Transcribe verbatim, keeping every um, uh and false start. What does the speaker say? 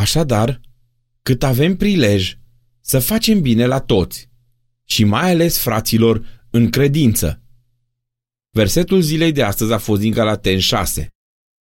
Așadar, cât avem prilej, să facem bine la toți și mai ales fraților în credință. Versetul zilei de astăzi a fost din Galateni șase.